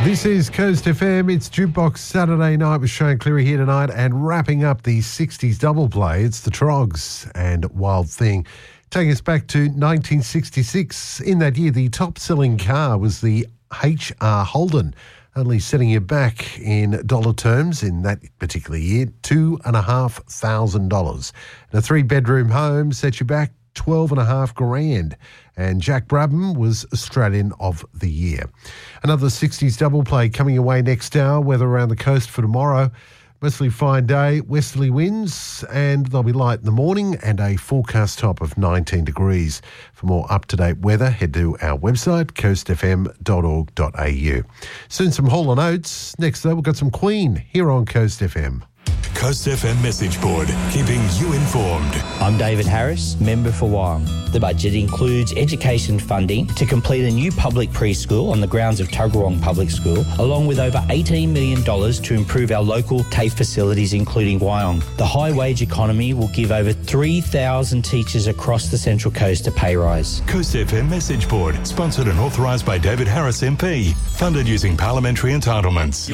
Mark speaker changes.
Speaker 1: This is Coast FM. It's Jukebox Saturday night with Shane Cleary here tonight, and wrapping up the 60s double play, it's the Trogs and Wild Thing. Taking us back to 1966. In that year, the top-selling car was the HR Holden, only setting you back in dollar terms in that particular year, $2,500. And a three-bedroom home set you back $12,500. And Jack Brabham was Australian of the Year. Another 60s double play coming away next hour. Weather around the coast for tomorrow. Mostly fine day, westerly winds, and they'll be light in the morning and a forecast top of 19 degrees. For more up-to-date weather, head to our website, coastfm.org.au. Soon some Hall & Oates. Next, though, we've got some Queen here on Coast FM.
Speaker 2: Coast FM message board, keeping you informed.
Speaker 3: I'm David Harris, member for Wyong. The budget includes education funding to complete a new public preschool on the grounds of Tuggeranong Public School, along with over $18 million to improve our local TAFE facilities, including Wyong. The high wage economy will give over 3,000 teachers across the Central Coast a pay rise.
Speaker 2: Coast FM message board, sponsored and authorised by David Harris MP, funded using parliamentary entitlements.